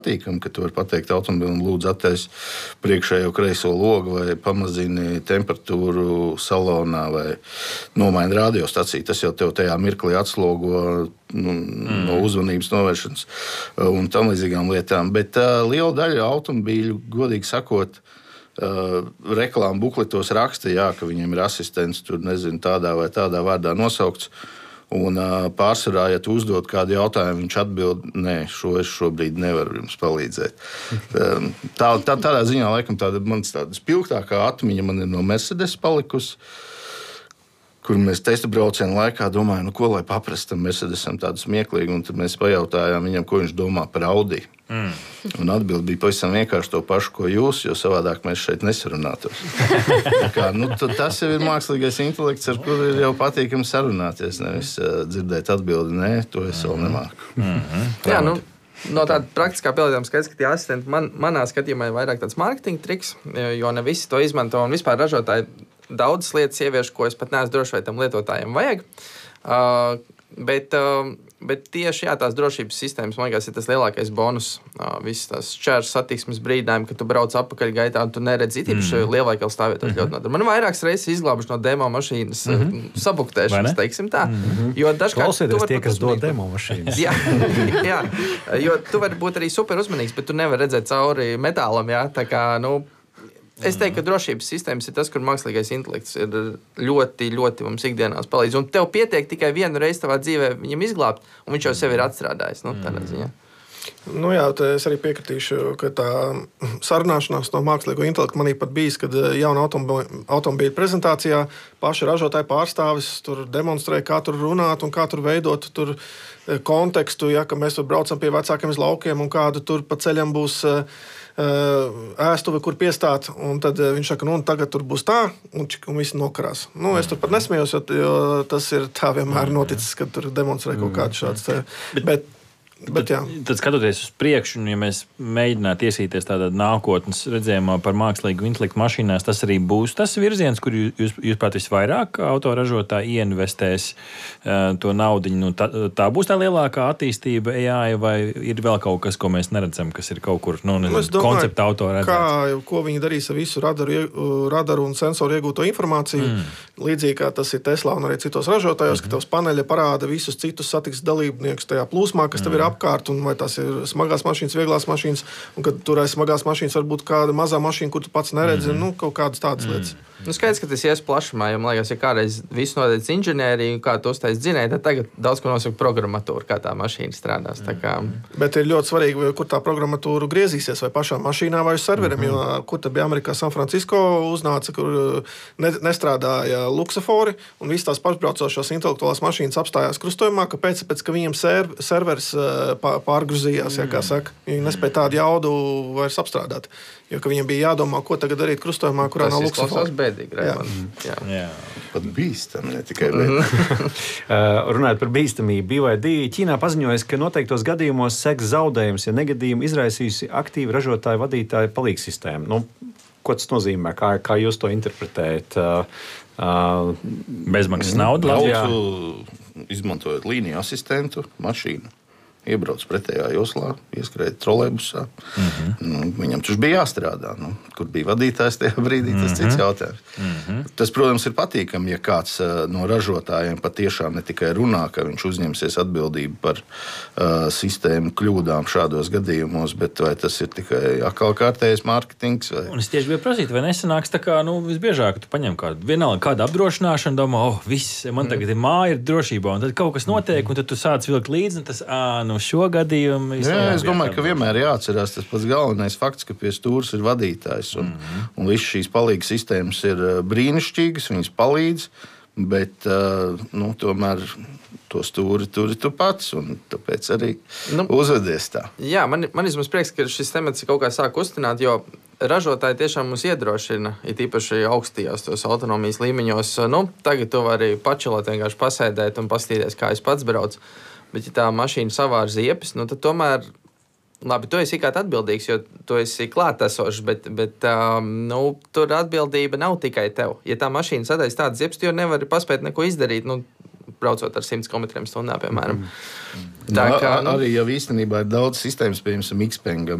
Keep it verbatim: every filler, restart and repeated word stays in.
patīkami, ka tu vari pateikt automobilim, lūdzu, attaisi priekšējo kreiso logu vai pamazini temperatūru salonā vai nomaini radiostaciju. Tas jau tev tajā mirklī atslogo nu, mm. no uzmanības novēršanas un tam līdzīgām lietām. Bet uh, liela daļa automobīļu, godīgi sakot, Uh, reklāmu bukletos raksta, jā, ka viņiem ir asistents, tur nezinu, tādā vai tādā vārdā nosaukts. Un uh, pārsvarā, ja tu uzdod kādu jautājumu, viņš atbild, nē, šo es šobrīd nevaru jums palīdzēt. Um, tā, tā, tādā ziņā, laikam, tāda mans tāda spilgtākā atmiņa man ir no Mercedes palikusi, kur mēs testa braucienu laikā domājam, nu, ko lai paprastam Mercedesam tādu smieklīgu, un tad mēs pajautājām viņam, ko viņš domā par Audi. Mm. Un atbildi bija pavisam vienkārši to pašu, ko jūs, jo savādāk mēs šeit nesarunātos. Kā, nu, tas jau ir mākslīgais intelekts, ar kuru ir jau patīkami sarunāties, nevis uh, dzirdēt atbildi, nē, to es vēl nemāku. Mm-hmm. Jā, nu, no tāda praktiskā pielietojuma skaits, ka tie asistenti man, manā skatījumā ir vairāk tāds mārketinga triks, jo ne visi to izmanto, un vispār ražotāji daudzas lietas ieviešu, ko es pat neesmu droši, vai tam lietotājiem vajag. Uh, bet, uh, bet tieši jā, tās drošības sistēmas, man liekas, ir tas lielākais bonus. Uh, visas tās šķērs satiksmes brīdinājumi, kad tu brauc atpakaļ gaitā un tu neredzi, īpaši mm. lielveikalu stāvvietos ļoti noder. Man vairākas reizes izglābuši no demo mašīnas mm-hmm. sabuktēšanas, teiksim tā. Mm-hmm. Jo dažkārt klausieties tie, kas dod demo mašīnas. jā, jā, jo tu vari būt arī super uzmanīgs, bet tu nevari redzēt cauri metālam, jā, tā kā, nu, es teiktu, ka drošības sistēmas ir tas, kur mākslīgais intelekts ir ļoti, ļoti mums ikdienās palīdz. Un tev pietiek tikai vienu reizi tavā dzīvē viņam izglābt, un viņš jau sevi ir atstrādājis. Nu, tādā ziņā. Nu jā, es arī piekritīšu, ka tā sarunāšanās no mākslīgo intelektu manī pat bijis, kad jauna automobīļa prezentācijā paši ražotāji pārstāvis tur demonstrēja, kā tur runāt un kā tur veidot tur kontekstu, ja, ka mēs tur braucam pie vecākiem uz laukiem un kādu tur pa ceļam būs ēstuve, kur piestāt, un tad viņš saka, nu, tagad tur būs tā, un, un viss nokarās. Nu, es tur pat nesmējos, jo tas ir tā vienmēr noticis, kad tur demonstrē kaut kādu šāds. Bet, bet Bet, tad, tad skatoties uz priekšu, un ja mēs mēģinātu iesīties tādā nākotnes redzējumā par mākslīgu intelektu mašīnās, tas arī būs tas virziens, kur jūs, jūs pat visvairāk autoražotāji ieinvestēs uh, to naudiņu. Nu, tā, tā būs tā lielākā attīstība A I, vai ir vēl kaut kas, ko mēs neredzam, kas ir kaut kur, nu, nezinu, koncepta autoredzēts? Kā, ko viņi darīs ar visu radaru, radaru un sensoru iegūto informāciju, mm. līdzīgi kā tas ir Tesla un arī citos ražotājos, mm-hmm. ka tavs paneļa parāda visus citus satiksmes dalībniekus tajā plūsmā, kas tev ir apkārt, un vai tas ir smagās mašīnas, vieglās mašīnas, un kad tur aiz smagās mašīnas var būt kāda mazā mašīna, kur tu pats neredzi, mm-hmm. nu, kaut kādas tādas mm-hmm. lietas. Nu, skaidrs, ka tas ies plašumā, jo, man liekas, ja kādreiz visu nodeic inženieriju, kā tu uztais dzinēji, tad tagad daudz ko nosaka programmatūra, kā tā mašīna strādās. Tā kā... Bet ir ļoti svarīgi, kur tā programmatūra griezīsies, vai pašā mašīnā, vai uz serveriem, mm-hmm. jo kur tad bija Amerikā San Francisco uznāca, kur ne, nestrādāja luksofori, un visas tās pašbraucošās intelektuālās mašīnas apstājās krustojumā, kāpēc, pēc, ka viņiem ser, servers pārgruzījās, ja, kā saka. Viņi nespēja tādu jaudu vairs apstrādāt, jo ka viņiem bija jādomā, ko tagad darīt krustojumā, kurā nav luksofori. Tas bēdīgi, Raimond. Jā. Jā. Pat bīstami, ne tikai bēdīgi. Runājot par bīstamību, B Y D Ķīnā paziņojas, ka noteiktos gadījumos seks zaudējums, ja negadījumu izraisījusi aktīva ražotāja vadītāja palīgsistēma. Nu, ko tas nozīmē? Kā, kā jūs to interpretējat? Uh, Bezmaksas nauda? Braucu, izmantojot līniju asistentu mašīnu. Iebrauc pretējā joslā, ieskrēja trolejbusā. Mm-hmm. Nu, viņam tur bija jāstrādā. Nu, kur bija vadītājs tajā brīdī, tas mm-hmm. cits jautājums. Mm-hmm. Tas, protams, ir patīkami, ja kāds uh, no ražotājiem patiešām ne tikai runā, ka viņš uzņemsies atbildību par uh, sistēmu kļūdām šādos gadījumos, bet vai tas ir tikai atkal kārtējais mārketings? Vai... Un es tieši gribēju prasīt, vai nesanāks tā kā, nu, visbiežāk tu paņem kādu, vienalga kādu apdrošināšanu, domā, oh, viss, man tagad ir māja, ir drošībā, un tad kaut kas notiek, un tad tu sāc vilkt līdzi, un tas, ā, no šo gadījumu... Jā, es domāju, ka vienmēr jāatcerās tas pats galvenais fakts, ka pie stūres ir vadītājs. Un, mm-hmm. un visas šīs palīga sistēmas ir brīnišķīgas, viņas palīdz, bet nu, tomēr to stūri turi tu pats, un tāpēc arī nu, uzvedies tā. Jā, man, man ir prieks, ka šis temats kaut kā sāk kustināt, jo ražotāji tiešām mums iedrošina, it īpaši augstajos tos autonomijas līmeņos. Nu, tagad tu vari pačilot, vienkārši pasēdēt un pastīties, kā es pats braucu. Bet, ja tā mašīna savār ziepes, nu, tad tomēr, labi, tu esi kā atbildīgs, jo tu esi klātesošs, bet, bet um, nu, tur atbildība nav tikai tev. Ja tā mašīna sadaisa tādas ziepes, tu jau nevari paspēt neko izdarīt. Nu, braucot ar simt kilometriem stundā, piemēram. Tā kā, arī jau īstenībā ir daudz sistēmas, piemēram, Xpeng,